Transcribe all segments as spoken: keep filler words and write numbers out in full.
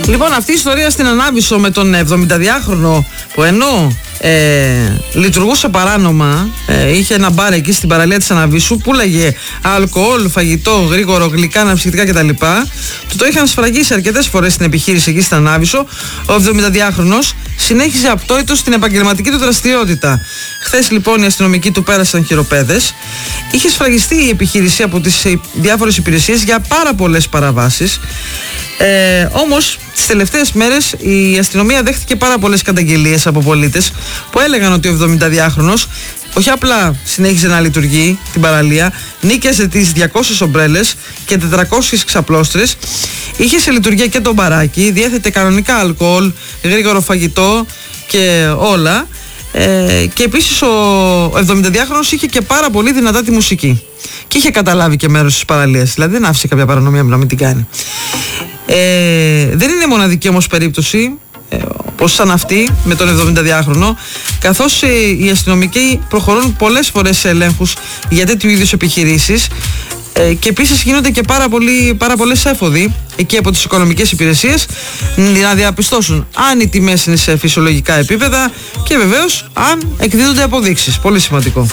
Λοιπόν, αυτή η ιστορία στην Ανάβησσο με τον εβδομηνταδυάχρονο που ενώ ε, λειτουργούσε παράνομα, ε, είχε ένα μπαρ εκεί στην παραλία της Αναβίσσου, πουλάγε αλκοόλ, φαγητό, γρήγορο, γλυκά, αναψυκτικά κτλ. Του το είχαν σφραγίσει αρκετές φορές στην επιχείρηση εκεί στην Ανάβησσο. Ο εβδομηνταδυάχρονος συνέχιζε απτόητος στην επαγγελματική του δραστηριότητα. Χθες λοιπόν οι αστυνομικοί του πέρασαν χειροπέδες. Είχε σφραγιστεί η επιχείρηση από τις διάφορες υπηρεσίες για πάρα πολλές παραβάσεις. Ε, όμως τις τελευταίες μέρες η αστυνομία δέχτηκε πάρα πολλές καταγγελίες από πολίτες που έλεγαν ότι ο εβδομηνταδυάχρονος όχι απλά συνέχιζε να λειτουργεί την παραλία, νίκιαζε τις διακόσιες ομπρέλες και τετρακόσιες ξαπλώστρες, είχε σε λειτουργία και το μπαράκι, διέθετε κανονικά αλκοόλ, γρήγορο φαγητό και όλα. Ε, και επίσης ο εβδομηνταδυάχρονος είχε και πάρα πολύ δυνατά τη μουσική και είχε καταλάβει και μέρος της παραλίας, δηλαδή δεν άφησε κάποια παρανομία να μην την κάνει. Ε, δεν είναι μοναδική όμως περίπτωση ε, όπως σαν αυτή με τον εβδομηνταδυάχρονο, καθώς ε, οι αστυνομικοί προχωρούν πολλές φορές σε ελέγχους για τέτοιου είδους επιχειρήσεις ε, και επίσης γίνονται και πάρα, πολύ, πάρα πολλές έφοδοι εκεί από τις οικονομικές υπηρεσίες να διαπιστώσουν αν οι τιμές είναι σε φυσιολογικά επίπεδα και βεβαίως αν εκδίδονται αποδείξεις. Πολύ σημαντικό.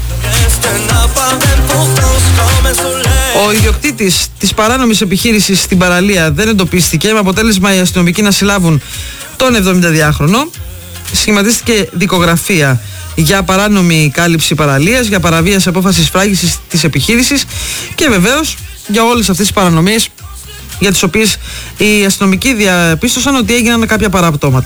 Ο ιδιοκτήτης της παράνομης επιχείρησης στην παραλία δεν εντοπίστηκε, με αποτέλεσμα οι αστυνομικοί να συλλάβουν τον εβδομηνταδυάχρονο. Σχηματίστηκε δικογραφία για παράνομη κάλυψη παραλίας, για παραβίαση απόφασης φράγισης της επιχείρησης και βεβαίως για όλες αυτές τις παρανομίες για τις οποίες οι αστυνομικοί διαπίστωσαν ότι έγιναν κάποια παραπτώματα.